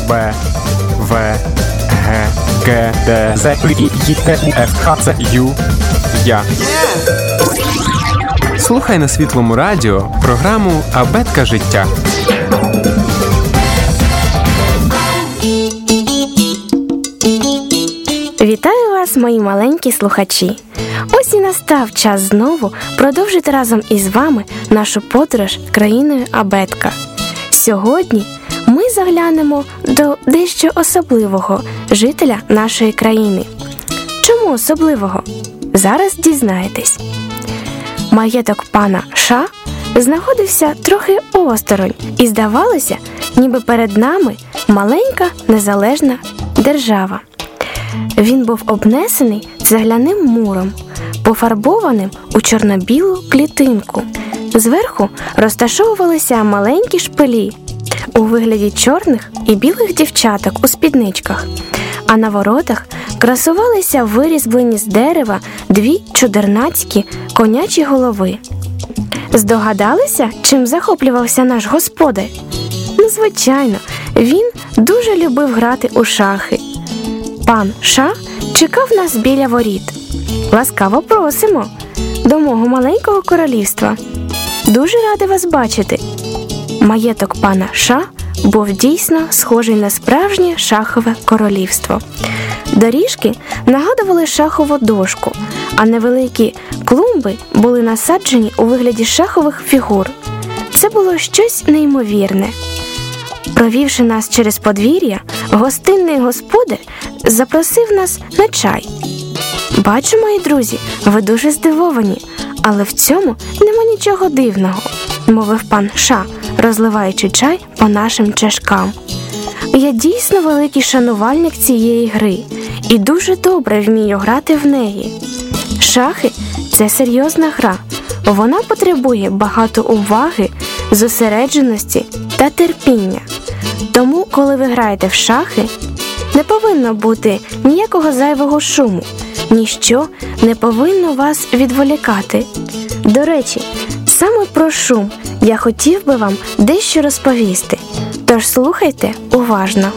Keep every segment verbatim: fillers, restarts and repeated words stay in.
Б, В, Г, Г, Д, З, І, Т, У, Ф, Х, Ц, Ю, Я. Слухай на Світлому радіо програму «Абетка життя». Вітаю вас, мої маленькі слухачі! Ось і настав час знову продовжити разом із вами нашу подорож країною Абетка. Сьогодні ми заглянемо до дещо особливого жителя нашої країни. Чому особливого? Зараз дізнаєтесь. Маєток пана Ша знаходився трохи осторонь, і здавалося, ніби перед нами маленька незалежна держава. Він був обнесений цегляним муром, пофарбованим у чорно-білу клітинку. Зверху розташовувалися маленькі шпилі у вигляді чорних і білих дівчаток у спідничках, а на воротах красувалися вирізблені з дерева дві чудернацькі конячі голови. Здогадалися, чим захоплювався наш господар? Ну, звичайно, він дуже любив грати у шахи. Пан Ша чекав нас біля воріт. Ласкаво просимо до мого маленького королівства. Дуже рада вас бачити. Маєток пана Ша був дійсно схожий на справжнє шахове королівство. Доріжки нагадували шахову дошку, а невеликі клумби були насаджені у вигляді шахових фігур. Це було щось неймовірне. Провівши нас через подвір'я, гостинний господар запросив нас на чай. Бачу, мої друзі, ви дуже здивовані, але в цьому нема нічого дивного, мовив пан Ша, розливаючи чай по нашим чашкам. Я дійсно великий шанувальник цієї гри і дуже добре вмію грати в неї. Шахи – це серйозна гра. Вона потребує багато уваги, зосередженості та терпіння. Тому, коли ви граєте в шахи, не повинно бути ніякого зайвого шуму. Ніщо не повинно вас відволікати. До речі, саме про шум я хотів би вам дещо розповісти. Тож слухайте уважно.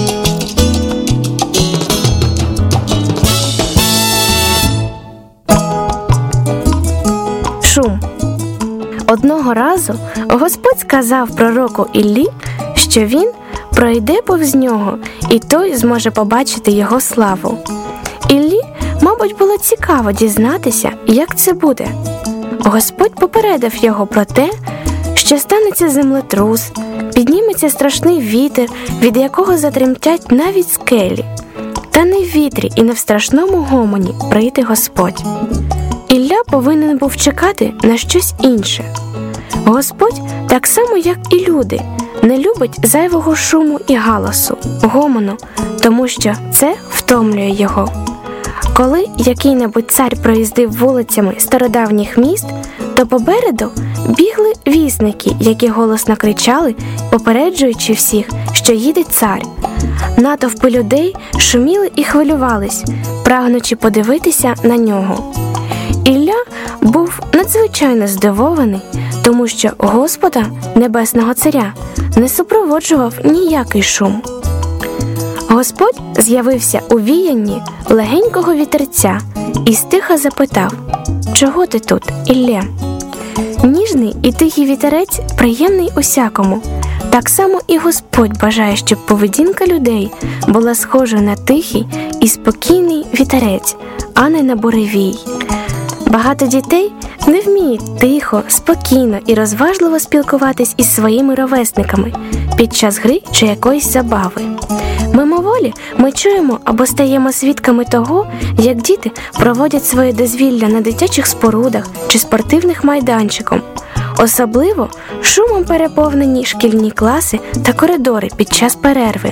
Шум. Одного разу Господь сказав пророку Іллі, що він пройде повз нього, і той зможе побачити його славу. Іллі, мабуть, було цікаво дізнатися, як це буде. Господь попередив його про те, що станеться землетрус, підніметься страшний вітер, від якого затремтять навіть скелі. Та не в вітрі і не в страшному гомоні прийде Господь. Ілля повинен був чекати на щось інше. Господь, так само як і люди, не любить зайвого шуму і галасу, гомону, тому що це втомлює його. Коли який-небудь цар проїздив вулицями стародавніх міст, то попереду бігли вісники, які голосно кричали, попереджуючи всіх, що їде цар. Натовпи людей шуміли і хвилювались, прагнучи подивитися на нього. Ілля був надзвичайно здивований, тому що Господа, Небесного Царя, не супроводжував ніякий шум. Господь з'явився у віянні легенького вітерця і стиха запитав: «Чого ти тут, Ілля?» Ніжний і тихий вітерець приємний усякому. Так само і Господь бажає, щоб поведінка людей була схожа на тихий і спокійний вітерець, а не на буревій. Багато дітей не вміють тихо, спокійно і розважливо спілкуватись із своїми ровесниками під час гри чи якоїсь забави. Мимоволі ми чуємо або стаємо свідками того, як діти проводять своє дозвілля на дитячих спорудах чи спортивних майданчиках. Особливо шумом переповнені шкільні класи та коридори під час перерви.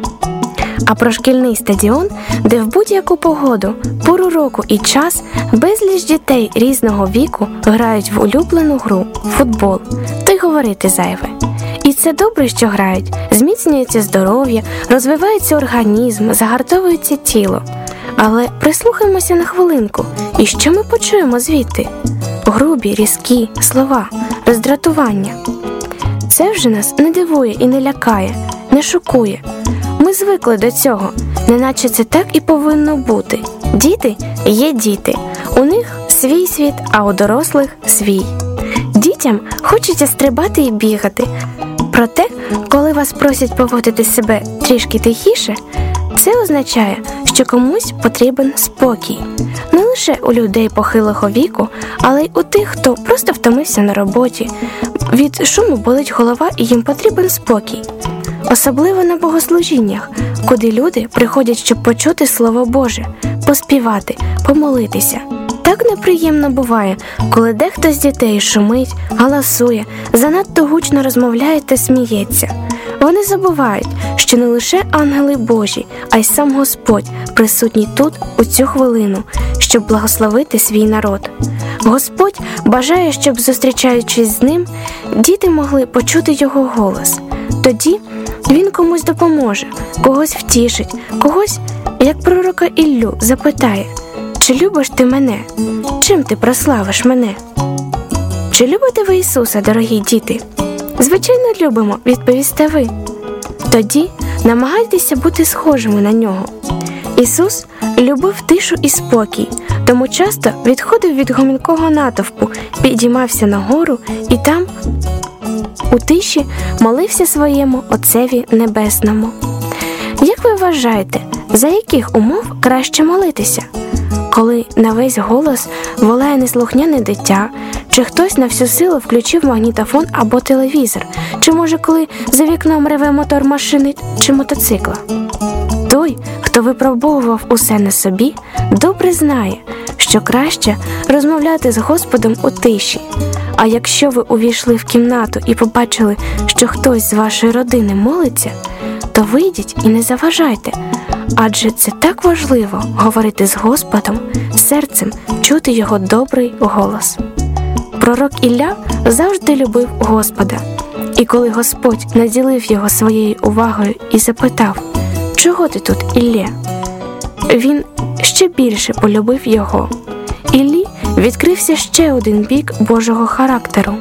А про шкільний стадіон, де в будь-яку погоду, пору року і час безліч дітей різного віку грають в улюблену гру – футбол, то й говорити зайве. І це добре, що грають, зміцнюється здоров'я, розвивається організм, загартовується тіло. Але прислухаємося на хвилинку, і що ми почуємо звідти? Грубі, різкі слова, роздратування. Це вже нас не дивує і не лякає, не шокує. Ми звикли до цього, неначе це так і повинно бути. Діти є діти, у них свій світ, а у дорослих свій. Дітям хочеться стрибати і бігати. Проте, коли вас просять поводити себе трішки тихіше, це означає, що комусь потрібен спокій. Не лише у людей похилого віку, але й у тих, хто просто втомився на роботі. Від шуму болить голова і їм потрібен спокій. Особливо на богослужіннях, куди люди приходять, щоб почути Слово Боже, поспівати, помолитися. Так неприємно буває, коли дехто з дітей шумить, галасує, занадто гучно розмовляє та сміється. Вони забувають, що не лише ангели Божі, а й сам Господь присутній тут, у цю хвилину, щоб благословити свій народ. Господь бажає, щоб, зустрічаючись з ним, діти могли почути його голос. Тоді він комусь допоможе, когось втішить, когось, як пророка Іллю, запитає: «Чи любиш ти мене? Чим ти прославиш мене?» Чи любите ви Ісуса, дорогі діти? Звичайно, любимо, відповісте ви. Тоді намагайтеся бути схожими на нього. Ісус любив тишу і спокій, тому часто відходив від гомінкого натовпу, підіймався на гору і там, у тиші, молився своєму Отцеві Небесному. Як ви вважаєте, за яких умов краще молитися? Коли на весь голос волає неслухняне дитя, чи хтось на всю силу включив магнітофон або телевізор, чи може коли за вікном реве мотор машини чи мотоцикла? Той, хто випробовував усе на собі, добре знає, що краще розмовляти з Господом у тиші. А якщо ви увійшли в кімнату і побачили, що хтось з вашої родини молиться, то вийдіть і не заважайте, адже це так важливо говорити з Господом, серцем чути його добрий голос. Пророк Ілля завжди любив Господа, і коли Господь наділив його своєю увагою і запитав: «Чого ти тут, Іллє?», він ще більше полюбив його. Іллі відкрився ще один бік Божого характеру.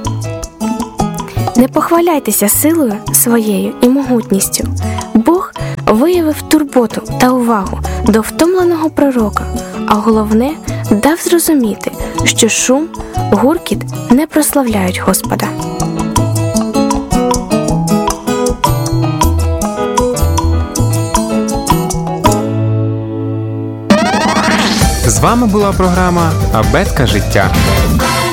Не похваляйтеся силою своєю і могутністю. Бог виявив турботу та увагу до втомленого пророка, а головне – дав зрозуміти, що шум, гуркіт не прославляють Господа. З вами була програма «Абетка життя».